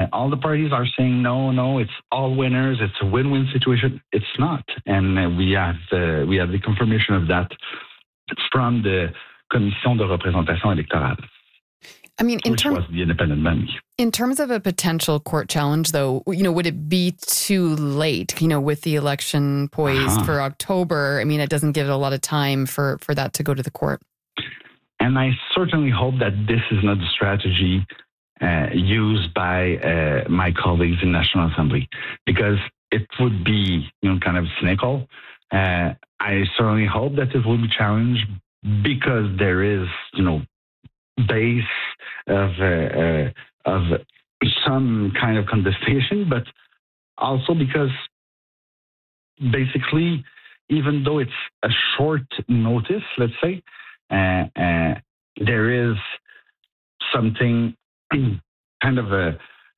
all the parties are saying no, it's all winners, it's a win-win situation. It's not, and we have the confirmation of that from the Commission de représentation électorale. I mean, which was the independent body. In terms of a potential court challenge, though, would it be too late, with the election poised for October? I mean, it doesn't give it a lot of time for that to go to the court. And I certainly hope that this is not the strategy used by my colleagues in National Assembly, because it would be, kind of cynical. I certainly hope that it will be challenged because there is, base of some kind of contestation, but also because basically, even though it's a short notice, let's say, there is something kind of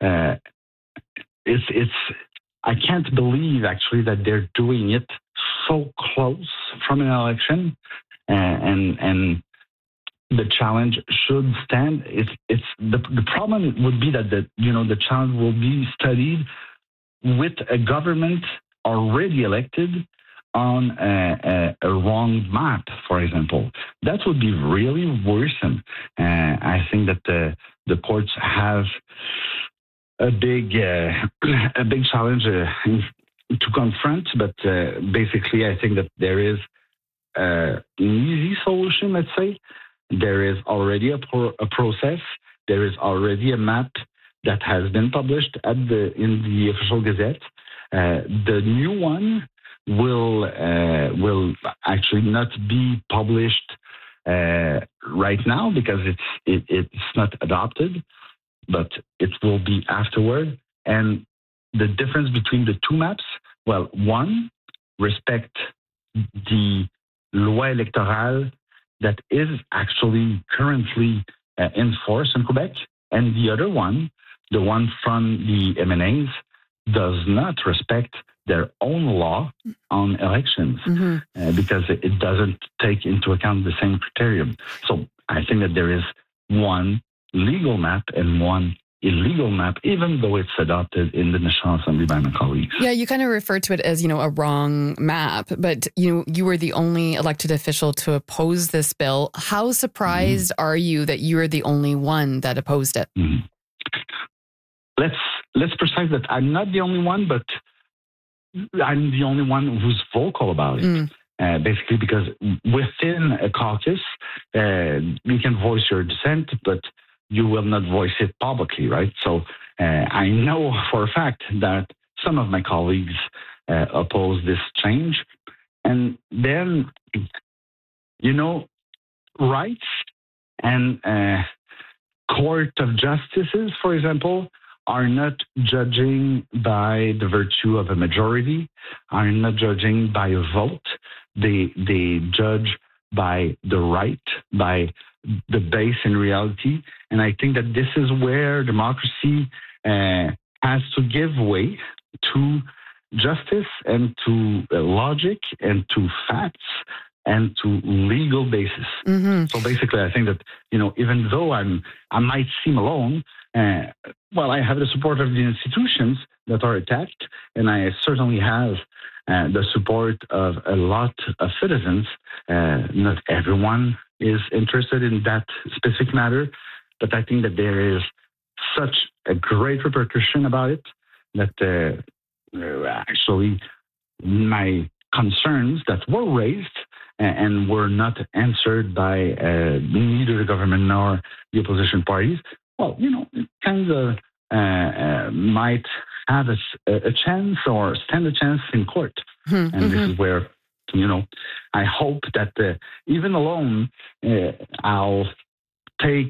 it's I can't believe actually that they're doing it so close from an election, and the challenge should stand. It's the problem would be that the challenge will be studied with a government already elected on a wrong map, for example. That would be really worrisome. I think that the courts have a big challenge to confront, but basically I think that there is an easy solution, let's say. There is already a process. There is already a map that has been published in the official gazette. The new one will actually not be published right now because it's not adopted, but it will be afterward. And the difference between the two maps, well, one respect the loi électorale that is actually currently in force in Quebec, and the other one, the one from the MNAs, does not respect their own law on elections because it doesn't take into account the same criterion. So I think that there is one legal map and one illegal map, even though it's adopted in the National Assembly by my colleagues. Yeah, you kind of refer to it as, a wrong map, but, you were the only elected official to oppose this bill. How surprised are you that you are the only one that opposed it? Let's precise that I'm not the only one, but I'm the only one who's vocal about it. Basically, because within a caucus, you can voice your dissent, but you will not voice it publicly, right? So I know for a fact that some of my colleagues oppose this change. And then, rights and court of justices, for example, are not judging by the virtue of a majority, are not judging by a vote. They judge by the right, by the base in reality. And I think that this is where democracy has to give way to justice and to logic and to facts and to legal basis. So basically, I think that, even though I might seem alone, I have the support of the institutions that are attacked, and I certainly have the support of a lot of citizens. Not everyone is interested in that specific matter, but I think that there is such a great repercussion about it that actually my concerns that were raised and were not answered by neither the government nor the opposition parties, it kind of might have a chance or stand a chance in court. And this is where, I hope that even alone, I'll take,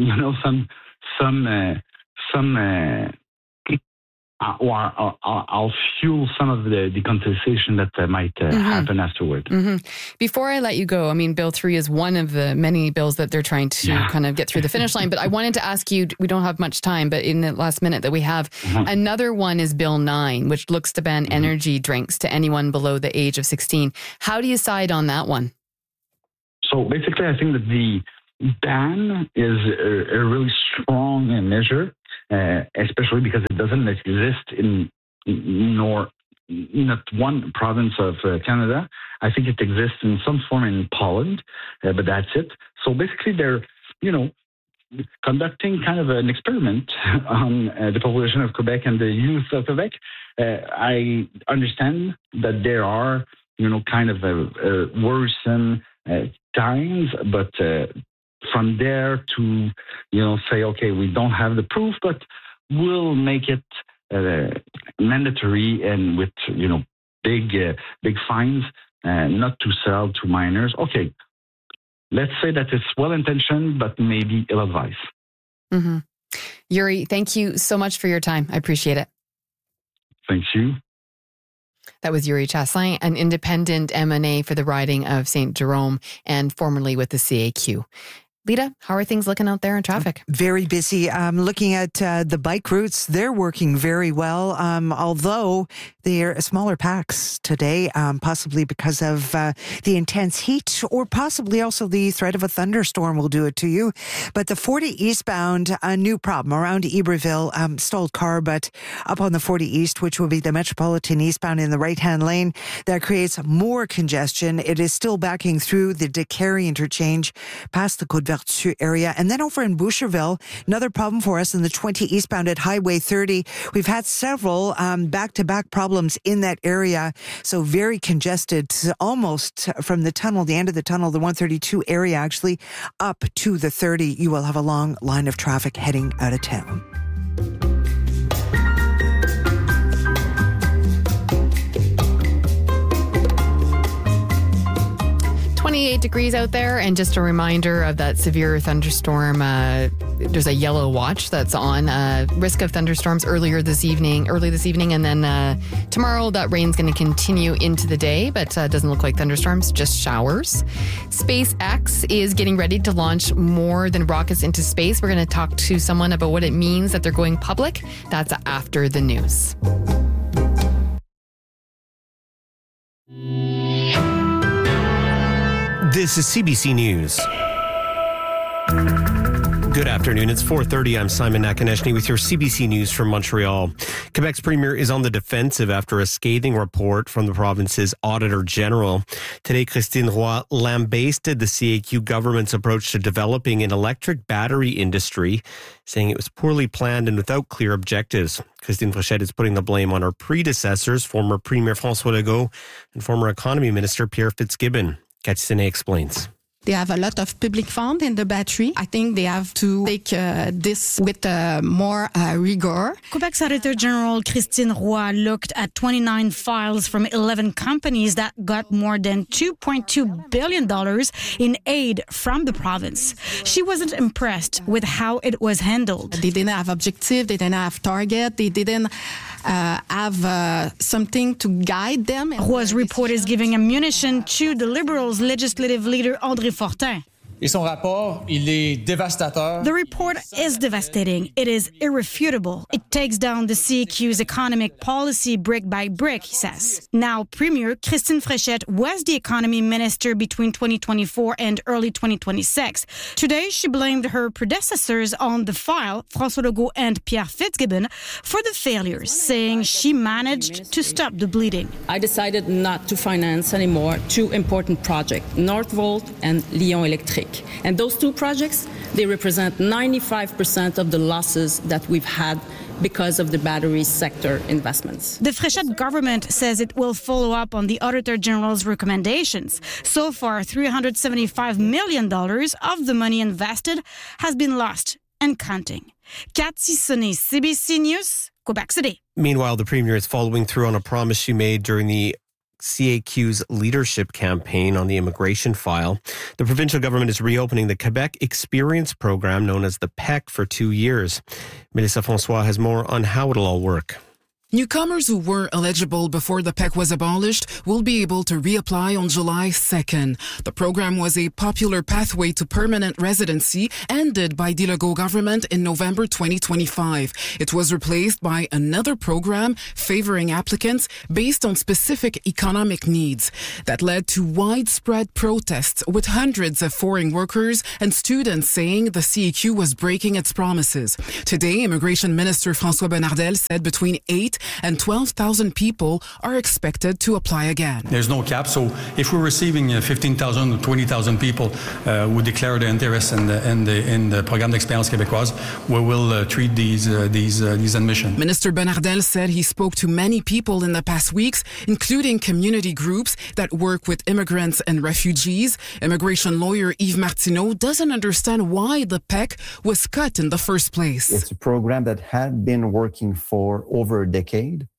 I'll fuel some of the contestation that might happen afterward. Before I let you go, Bill 3 is one of the many bills that they're trying to kind of get through the finish line. But I wanted to ask you, we don't have much time, but in the last minute that we have, another one is Bill 9, which looks to ban energy drinks to anyone below the age of 16. How do you side on that one? So basically, I think that the ban is a really strong measure especially because it doesn't exist in not one province of Canada. I think it exists in some form in Poland, but that's it. So basically, they're, conducting kind of an experiment on the population of Quebec and the youth of Quebec. I understand that there are, kind of worrisome times, but from there to, say, okay, we don't have the proof, but we'll make it mandatory and with, big fines, not to sell to minors. Okay. Let's say that it's well-intentioned, but maybe ill-advised. Mm-hmm. Yuri, thank you so much for your time. I appreciate it. Thank you. That was Yuri Chassain, an independent M&A for the riding of St. Jerome and formerly with the CAQ. Lita, how are things looking out there in traffic? Very busy. Looking at the bike routes, they're working very well, although they're smaller packs today, possibly because of the intense heat or possibly also the threat of a thunderstorm will do it to you. But the 40 eastbound, a new problem around Iberville, stalled car, but up on the 40 east, which will be the Metropolitan eastbound in the right-hand lane, that creates more congestion. It is still backing through the Décarie interchange past the Côte-Vertu area. And then over in Boucherville, another problem for us in the 20 eastbound at Highway 30. We've had several back-to-back problems in that area. So very congested, almost from the tunnel, the end of the tunnel, the 132 area actually, up to the 30. You will have a long line of traffic heading out of town. 28 degrees out there, and just a reminder of that severe thunderstorm. There's a yellow watch that's on. Risk of thunderstorms early this evening, and then tomorrow that rain's going to continue into the day, but doesn't look like thunderstorms, just showers. SpaceX is getting ready to launch more than rockets into space. We're going to talk to someone about what it means that they're going public. That's after the news. This is CBC News. Good afternoon. It's 4:30. I'm Simon Nakonechny with your CBC News from Montreal. Quebec's premier is on the defensive after a scathing report from the province's Auditor General. Today, Christine Roy lambasted the CAQ government's approach to developing an electric battery industry, saying it was poorly planned and without clear objectives. Christine Fréchette is putting the blame on her predecessors, former Premier François Legault and former Economy Minister Pierre Fitzgibbon. Cathy Senet explains. They have a lot of public fund in the battery. I think they have to take this with more rigor. Quebec's Auditor General Christine Roy looked at 29 files from 11 companies that got more than $2.2 billion in aid from the province. She wasn't impressed with how it was handled. They didn't have objective, they didn't have target, they didn't have something to guide them. Roy's report is giving ammunition to the Liberals' legislative leader André Fortin. Et son rapport, il est dévastateur. The report is devastating. It is irrefutable. It takes down the CAQ's economic policy brick by brick, he says. Now, Premier Christine Fréchette was the economy minister between 2024 and early 2026. Today, she blamed her predecessors on the file, François Legault and Pierre Fitzgibbon, for the failures, saying she managed to stop the bleeding. I decided not to finance anymore two important projects, Northvolt and Lyon Electric. And those two projects, they represent 95% of the losses that we've had because of the battery sector investments. The Fréchette government says it will follow up on the Auditor General's recommendations. So far, $375 million of the money invested has been lost and counting. Cathy Senet, CBC News, Quebec City. Meanwhile, the Premier is following through on a promise she made during the CAQ's leadership campaign on the immigration file. The provincial government is reopening the Quebec Experience Program, known as the PEC, for 2 years. Melissa François has more on how it'll all work. Newcomers who were eligible before the PEC was abolished will be able to reapply on July 2nd. The program was a popular pathway to permanent residency ended by the Legault government in November 2025. It was replaced by another program favoring applicants based on specific economic needs. That led to widespread protests with hundreds of foreign workers and students saying the CEQ was breaking its promises. Today, Immigration Minister François Bonnardel said between 8 and 12,000 people are expected to apply again. There's no cap, so if we're receiving 15,000 or 20,000 people who declare their interest in the Programme d'Expérience Québécoise, we will treat these admissions. Minister Bonnardel said he spoke to many people in the past weeks, including community groups that work with immigrants and refugees. Immigration lawyer Yves Martineau doesn't understand why the PEC was cut in the first place. It's a program that had been working for over a decade.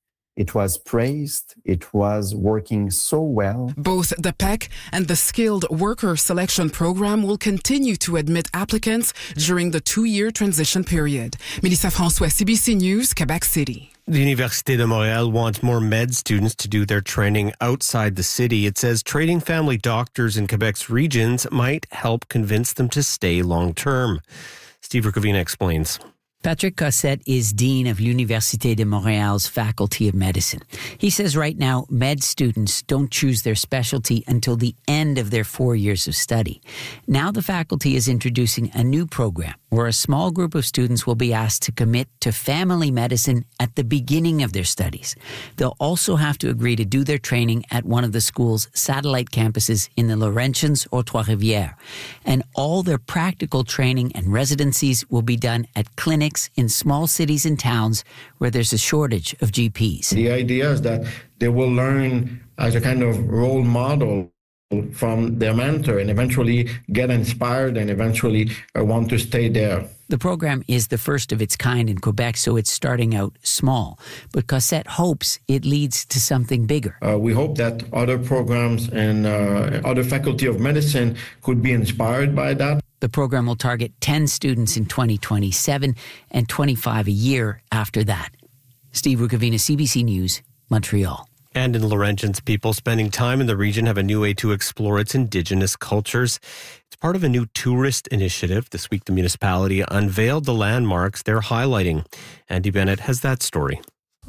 It was praised. It was working so well. Both the PEC and the Skilled Worker Selection Program will continue to admit applicants during the 2-year transition period. Mélissa François, CBC News, Quebec City. The Université de Montréal wants more med students to do their training outside the city. It says training family doctors in Quebec's regions might help convince them to stay long term. Steve Rukavina explains. Patrick Cossette is Dean of L'Université de Montréal's Faculty of Medicine. He says right now, med students don't choose their specialty until the end of their 4 years of study. Now the faculty is introducing a new program where a small group of students will be asked to commit to family medicine at the beginning of their studies. They'll also have to agree to do their training at one of the school's satellite campuses in the Laurentians or Trois-Rivières. And all their practical training and residencies will be done at clinics in small cities and towns where there's a shortage of GPs. The idea is that they will learn as a kind of role model from their mentor and eventually get inspired and eventually want to stay there. The program is the first of its kind in Quebec, so it's starting out small. But Cossette hopes it leads to something bigger. We hope that other programs and other faculty of medicine could be inspired by that. The program will target 10 students in 2027 and 25 a year after that. Steve Rukavina, CBC News, Montreal. And in Laurentians, people spending time in the region have a new way to explore its Indigenous cultures. It's part of a new tourist initiative. This week, the municipality unveiled the landmarks they're highlighting. Andy Bennett has that story.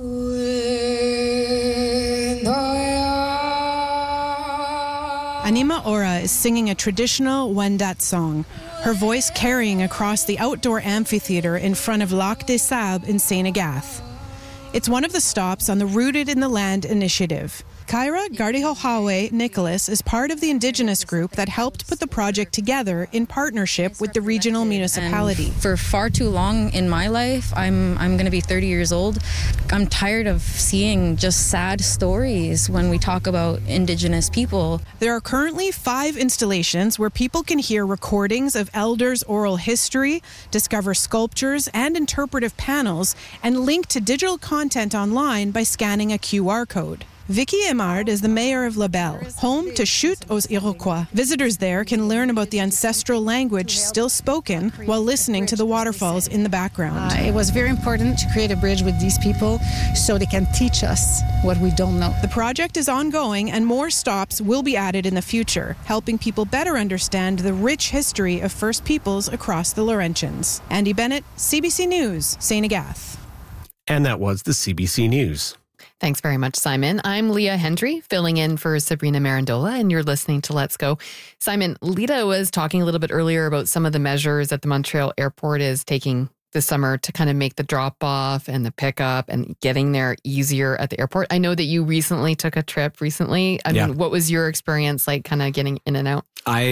Anima Ora is singing a traditional Wendat song, her voice carrying across the outdoor amphitheater in front of Lac des Sables in St. Agathe. It's one of the stops on the Rooted in the Land initiative. Kyra Gardihohawe Nicholas is part of the Indigenous group that helped put the project together in partnership with the regional municipality. And for far too long in my life, I'm going to be 30 years old. I'm tired of seeing just sad stories when we talk about Indigenous people. There are currently 5 installations where people can hear recordings of elders' oral history, discover sculptures and interpretive panels, and link to digital content online by scanning a QR code. Vicky Emard is the mayor of Labelle, home to Chute aux Iroquois. Visitors there can learn about the ancestral language still spoken while listening to the waterfalls in the background. It was very important to create a bridge with these people so they can teach us what we don't know. The project is ongoing and more stops will be added in the future, helping people better understand the rich history of First Peoples across the Laurentians. Andy Bennett, CBC News, St. Agathe. And that was the CBC News. Thanks very much, Simon. I'm Leah Hendry, filling in for Sabrina Marandola, and you're listening to Let's Go. Simon, Lita was talking a little bit earlier about some of the measures that the Montreal airport is taking this summer to kind of make the drop-off and the pickup and getting there easier at the airport. I know that you recently took a trip recently. I mean, what was your experience like kind of getting in and out?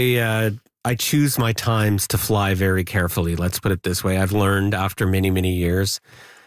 I choose my times to fly very carefully. Let's put it this way. I've learned after many, many years,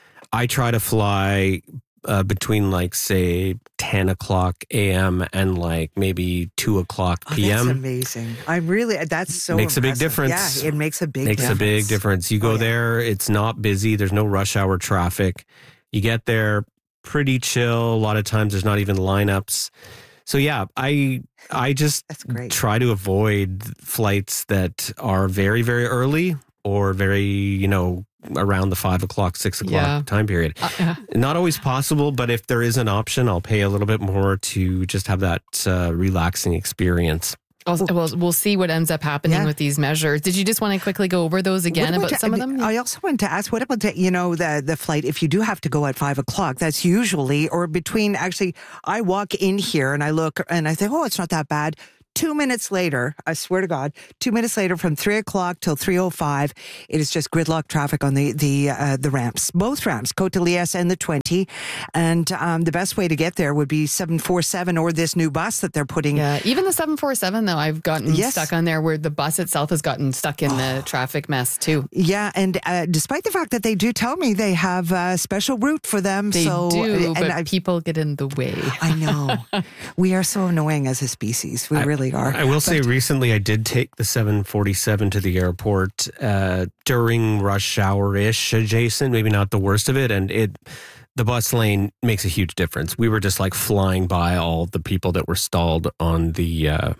I try to fly between like, say, 10 o'clock a.m. and like maybe 2 o'clock p.m. That's amazing. That's so makes impressive. A big difference. Yeah, it makes a big difference. Makes a big difference. You go there, it's not busy. There's no rush hour traffic. You get there pretty chill. A lot of times there's not even lineups. So yeah, I just try to avoid flights that are very, very early or very, around the 5 o'clock, 6 o'clock time period. Not always possible, but if there is an option, I'll pay a little bit more to just have that relaxing experience. We'll see what ends up happening with these measures. Did you just want to quickly go over those again about some of them? I also wanted to ask, what about the flight? If you do have to go at 5 o'clock, that's usually, or between, actually, I walk in here and I look and I think, oh, it's not that bad. 2 minutes later, I swear to God, 2 minutes later from 3 o'clock till 3:05, it is just gridlock traffic on the ramps, both ramps, Côte de Liesse and the 20. And the best way to get there would be 747 or this new bus that they're putting. Yeah, even the 747 though, I've gotten stuck on there where the bus itself has gotten stuck in the traffic mess too. Yeah, and despite the fact that they do tell me they have a special route for them. They do, but people get in the way. I know. We are so annoying as a species. We really are. I will say recently I did take the 747 to the airport during rush hour-ish, Jason, maybe not the worst of it, and the bus lane makes a huge difference. We were just like flying by all the people that were stalled on the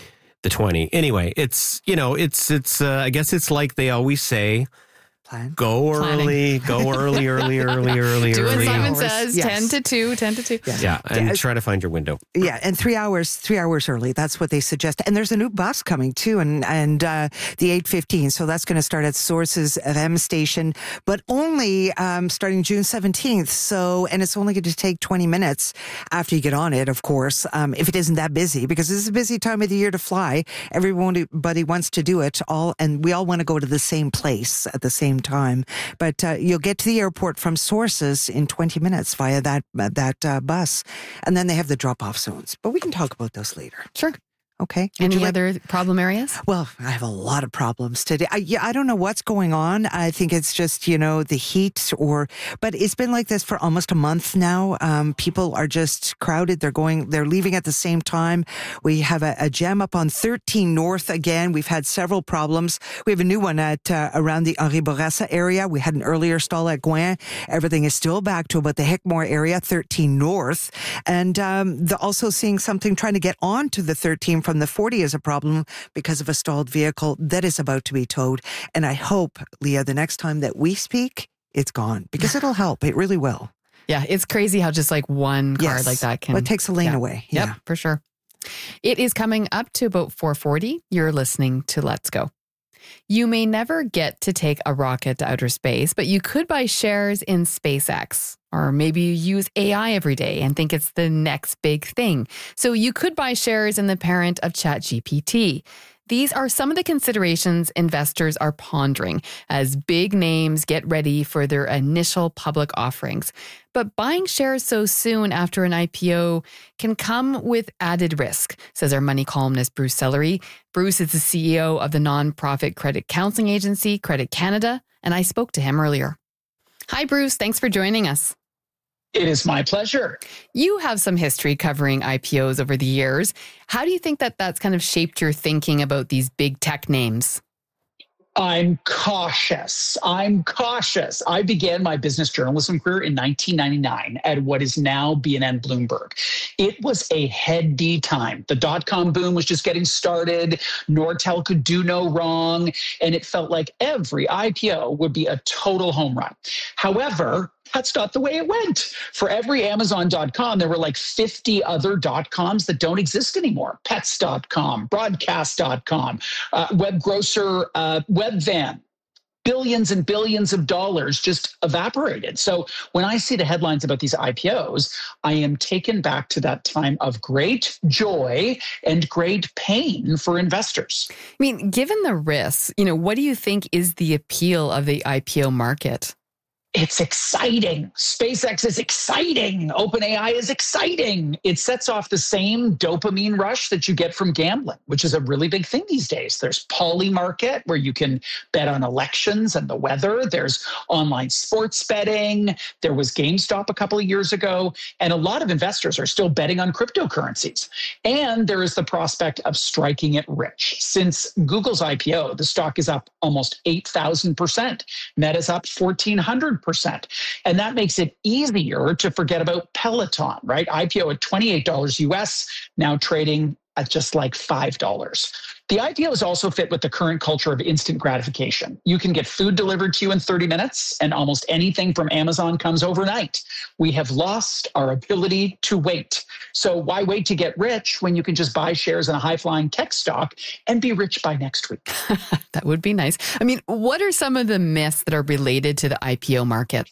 20. Anyway, it's I guess it's like they always say, go early, early. Do what Simon says, 10 to 2. Yeah, and try to find your window. Yeah, and 3 hours early. That's what they suggest. And there's a new bus coming too, and the 8:15. So that's going to start at Sources FM station, but only starting June 17th. So, and it's only going to take 20 minutes after you get on it, of course, if it isn't that busy, because this is a busy time of the year to fly. Everybody wants to do it all, and we all want to go to the same place at the same time, but you'll get to the airport from Sources in 20 minutes via that bus, and then they have the drop-off zones. But we can talk about those later. Sure. Okay. Any other problem areas? Well, I have a lot of problems today. I don't know what's going on. I think it's just, the heat but it's been like this for almost a month now. People are just crowded. They're leaving at the same time. We have a jam up on 13 North again. We've had several problems. We have a new one at around the Henri Bourassa area. We had an earlier stall at Gouin. Everything is still back to about the Hickmore area, 13 North. And they're also seeing something trying to get onto the 13 from the 40 is a problem because of a stalled vehicle that is about to be towed. And I hope, Leah, the next time that we speak, it's gone, because it'll help. It really will. Yeah, it's crazy how just like one car like that can... Well, it takes a lane away. Yeah. Yep, for sure. It is coming up to about 4:40. You're listening to Let's Go. You may never get to take a rocket to outer space, but you could buy shares in SpaceX. Or maybe you use AI every day and think it's the next big thing. So you could buy shares in the parent of ChatGPT. These are some of the considerations investors are pondering as big names get ready for their initial public offerings. But buying shares so soon after an IPO can come with added risk, says our money columnist Bruce Sellery. Bruce is the CEO of the nonprofit credit counseling agency, Credit Canada, and I spoke to him earlier. Hi, Bruce. Thanks for joining us. It is my pleasure. You have some history covering IPOs over the years. How do you think that that's kind of shaped your thinking about these big tech names? I'm cautious. I began my business journalism career in 1999 at what is now BNN Bloomberg. It was a heady time. The dot-com boom was just getting started. Nortel could do no wrong. And it felt like every IPO would be a total home run. However, that's not the way it went. For every Amazon.com, there were like 50 other .coms that don't exist anymore. Pets.com, Broadcast.com, Webgrocer, Webvan. Billions and billions of dollars just evaporated. So when I see the headlines about these IPOs, I am taken back to that time of great joy and great pain for investors. I mean, given the risks, what do you think is the appeal of the IPO market? It's exciting. SpaceX is exciting. OpenAI is exciting. It sets off the same dopamine rush that you get from gambling, which is a really big thing these days. There's Polymarket, where you can bet on elections and the weather. There's online sports betting. There was GameStop a couple of years ago. And a lot of investors are still betting on cryptocurrencies. And there is the prospect of striking it rich. Since Google's IPO, the stock is up almost 8,000%. Meta's up 1,400%. And that makes it easier to forget about Peloton, right? IPO at $28 US, now trading at just like $5. The IPOs also fit with the current culture of instant gratification. You can get food delivered to you in 30 minutes, and almost anything from Amazon comes overnight. We have lost our ability to wait. So why wait to get rich when you can just buy shares in a high-flying tech stock and be rich by next week? That would be nice. I mean, what are some of the myths that are related to the IPO market?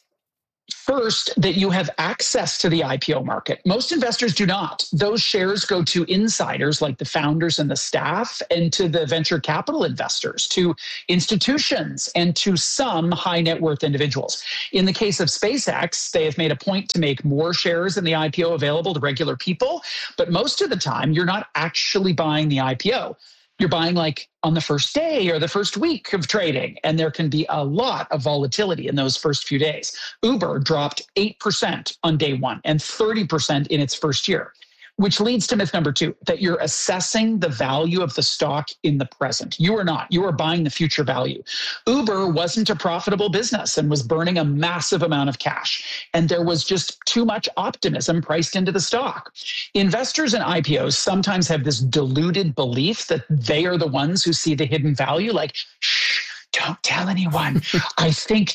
First, that you have access to the IPO market. Most investors do not. Those shares go to insiders like the founders and the staff, and to the venture capital investors, to institutions, and to some high net worth individuals. In the case of SpaceX, they have made a point to make more shares in the IPO available to regular people, but most of the time, you're not actually buying the IPO. You're buying like on the first day or the first week of trading, and there can be a lot of volatility in those first few days. Uber dropped 8% on day one and 30% in its first year, which leads to myth number 2, that you're assessing the value of the stock in the present. You are not. You are buying the future value. Uber wasn't a profitable business and was burning a massive amount of cash, and there was just too much optimism priced into the stock. Investors in IPOs sometimes have this deluded belief that they are the ones who see the hidden value, like, shh, don't tell anyone. I think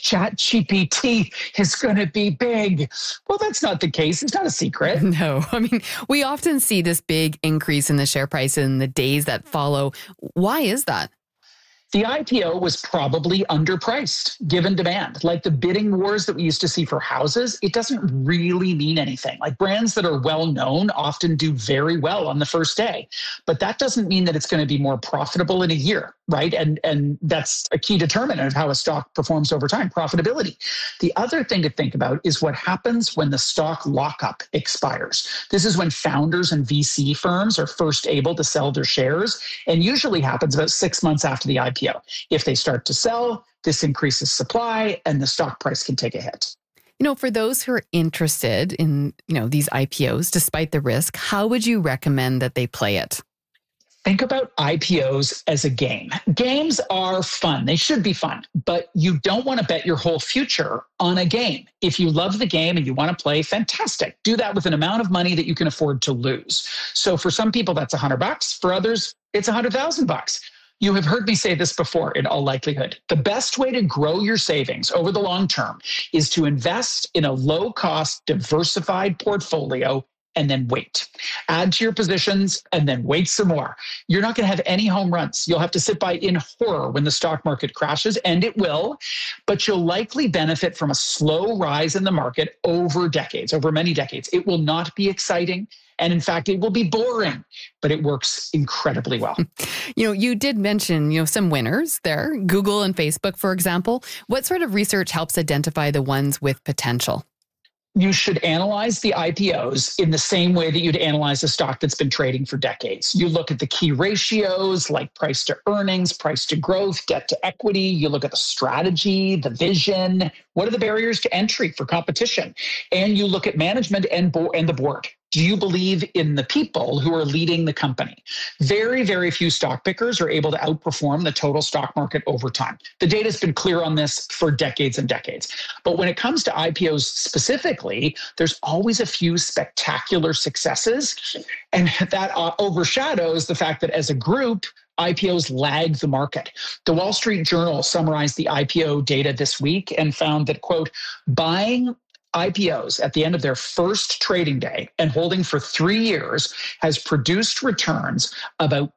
ChatGPT is going to be big. Well, that's not the case. It's not a secret. No. I mean, we often see this big increase in the share price in the days that follow. Why is that? The IPO was probably underpriced given demand. Like the bidding wars that we used to see for houses, it doesn't really mean anything. Like brands that are well known often do very well on the first day, but that doesn't mean that it's going to be more profitable in a year, right? And that's a key determinant of how a stock performs over time, profitability. The other thing to think about is what happens when the stock lockup expires. This is when founders and VC firms are first able to sell their shares, and usually happens about 6 months after the IPO. If they start to sell, this increases supply and the stock price can take a hit. You know, for those who are interested in, these IPOs, despite the risk, how would you recommend that they play it? Think about IPOs as a game. Games are fun. They should be fun, but you don't want to bet your whole future on a game. If you love the game and you want to play, fantastic. Do that with an amount of money that you can afford to lose. So for some people, that's $100. For others, it's $100,000. You have heard me say this before in all likelihood. The best way to grow your savings over the long term is to invest in a low-cost, diversified portfolio and then wait. Add to your positions and then wait some more. You're not going to have any home runs. You'll have to sit by in horror when the stock market crashes, and it will, but you'll likely benefit from a slow rise in the market over decades, over many decades. It will not be exciting. And in fact, it will be boring, but it works incredibly well. You did mention, some winners there, Google and Facebook, for example. What sort of research helps identify the ones with potential? You should analyze the IPOs in the same way that you'd analyze a stock that's been trading for decades. You look at the key ratios like price to earnings, price to growth, debt to equity. You look at the strategy, the vision. What are the barriers to entry for competition? And you look at management and the board. Do you believe in the people who are leading the company? Very, very few stock pickers are able to outperform the total stock market over time. The data has been clear on this for decades and decades. But when it comes to IPOs specifically, there's always a few spectacular successes. And that overshadows the fact that as a group, IPOs lag the market. The Wall Street Journal summarized the IPO data this week and found that, quote, buying IPOs at the end of their first trading day and holding for 3 years has produced returns about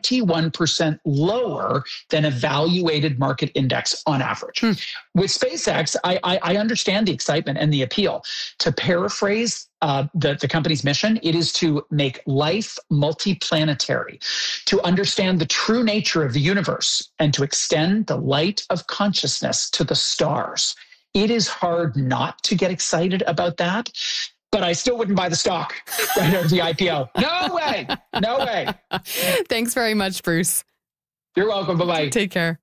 21% lower than evaluated market index on average. With SpaceX, I understand the excitement and the appeal. To paraphrase the company's mission, it is to make life multiplanetary, to understand the true nature of the universe, and to extend the light of consciousness to the stars. It is hard not to get excited about that, but I still wouldn't buy the stock right out of the IPO. No way. No way. Thanks very much, Bruce. You're welcome. Bye-bye. Take care.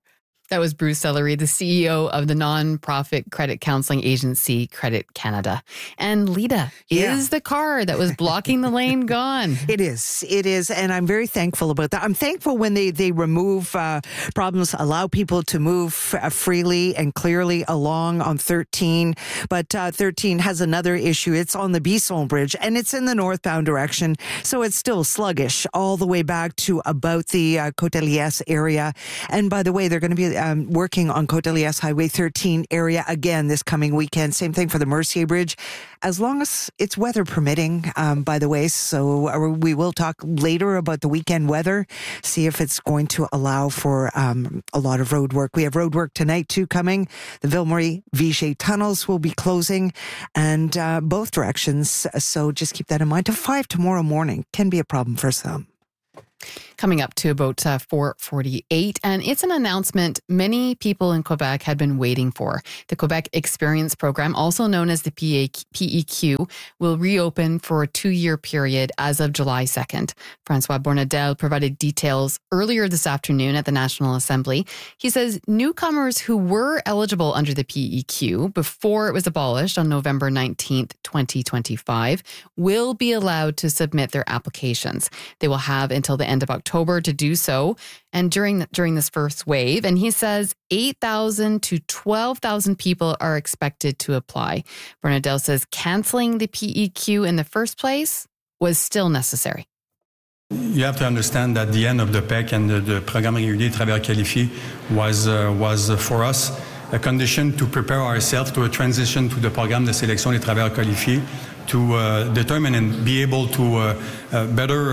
That was Bruce Sellery, the CEO of the nonprofit credit counseling agency Credit Canada. And Lita, is the car that was blocking the lane gone? It is. And I'm very thankful about that. I'm thankful when they remove problems, allow people to move freely and clearly along on 13. But 13 has another issue. It's on the Bisson Bridge and it's in the northbound direction. So it's still sluggish all the way back to about the Côte-Elias area. And by the way, they're going to be working on Côte-Elias Highway 13 area again this coming weekend. Same thing for the Mercier Bridge, as long as it's weather permitting, by the way. So we will talk later about the weekend weather, see if it's going to allow for a lot of road work. We have road work tonight too coming. The Ville-Marie-Vichy tunnels will be closing and both directions. So just keep that in mind. To 5 tomorrow morning can be a problem for some. Coming up to about 4:48, and it's an announcement many people in Quebec had been waiting for. The Quebec Experience Program, also known as the PEQ, will reopen for a 2-year period as of July 2nd. François Bornadel provided details earlier this afternoon at the National Assembly. He says newcomers who were eligible under the PEQ before it was abolished on November 19th, 2025, will be allowed to submit their applications. They will have until the end of October to do so, and during this first wave. And he says 8,000 to 12,000 people are expected to apply. Bernadette says canceling the PEQ in the first place was still necessary. You have to understand that the end of the PEC and the Programme régulier de travailleurs qualifiés was for us a condition to prepare ourselves to a transition to the Programme de sélection des travailleurs qualifiés, to determine and be able to better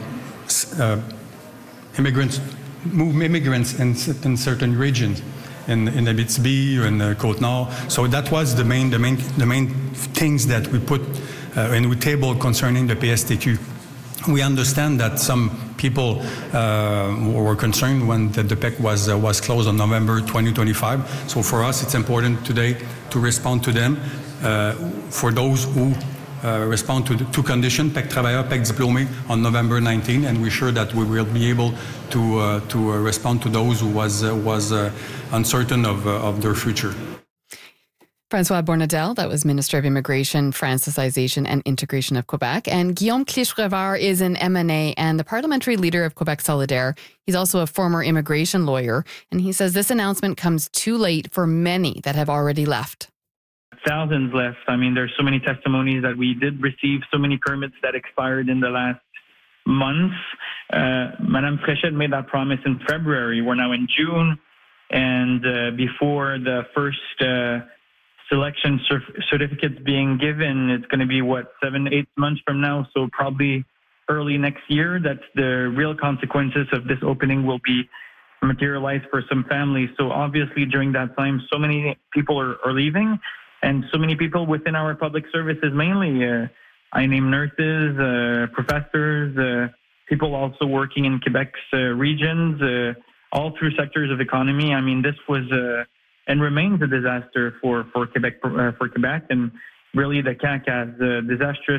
move immigrants in certain regions, in Abitibi, in Côte-Nord. So that was the main things that we put and we tabled concerning the PSTQ. We understand that some people were concerned when the PEC was closed on November 2025. So for us, it's important today to respond to them. For those who respond to the two conditions, PEC travailleur, PEC diplômé, on November 19, and we're sure that we will be able to respond to those who was uncertain of their future. François Bornadel, that was Minister of Immigration, Francisization and Integration of Quebec. And Guillaume Clich-Rivard is an MNA and the parliamentary leader of Quebec Solidaire. He's also a former immigration lawyer. And he says this announcement comes too late for many that have already left. Thousands left. I mean, there's so many testimonies that we did receive, so many permits that expired in the last months. Madame Fréchette made that promise in February. We're now in June. And before the first selection certificates being given, it's going to be 7-8 months from now, so probably early next year. That's the real consequences of this opening will be materialized for some families. So obviously during that time, so many people are leaving, and so many people within our public services, mainly I name nurses, professors, people also working in Quebec's regions, all through sectors of economy. I mean, this was and remains a disaster for Quebec, and really the CAQ has disastrous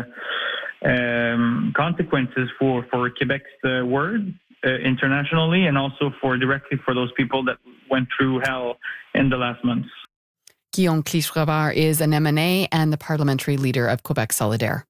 consequences for Quebec's words internationally, and also directly for those people that went through hell in the last months. Guillaume Clich-Rivard is an MNA and the parliamentary leader of Quebec Solidaire.